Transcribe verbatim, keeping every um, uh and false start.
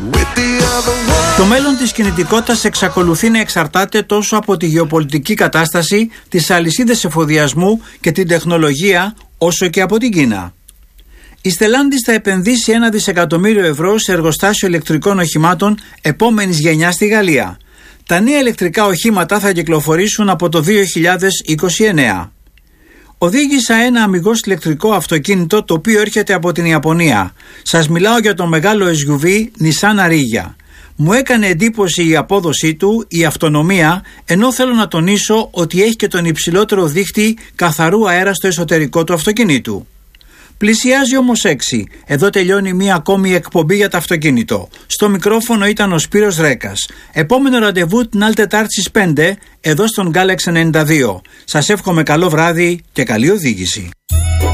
Το μέλλον της κινητικότητας εξακολουθεί να εξαρτάται τόσο από τη γεωπολιτική κατάσταση, τις αλυσίδες εφοδιασμού και την τεχνολογία, όσο και από την Κίνα. Η Stellantis θα επενδύσει ένα δισεκατομμύριο ευρώ σε εργοστάσιο ηλεκτρικών οχημάτων επόμενης γενιάς στη Γαλλία. Τα νέα ηλεκτρικά οχήματα θα κυκλοφορήσουν από το δύο χιλιάδες είκοσι εννέα. Οδήγησα ένα αμιγώς ηλεκτρικό αυτοκίνητο το οποίο έρχεται από την Ιαπωνία. Σας μιλάω για το μεγάλο ες γιου βι Nissan Ariya. Μου έκανε εντύπωση η απόδοσή του, η αυτονομία, ενώ θέλω να τονίσω ότι έχει και τον υψηλότερο δείκτη καθαρού αέρα στο εσωτερικό του αυτοκινήτου. Πλησιάζει όμως έξι. Εδώ τελειώνει μία ακόμη εκπομπή για το αυτοκίνητο. Στο μικρόφωνο ήταν ο Σπύρος Ρέκας. Επόμενο ραντεβού την άλλη Τετάρτη στις πέντε, εδώ στον Galaxy ενενήντα δύο. Σας εύχομαι καλό βράδυ και καλή οδήγηση.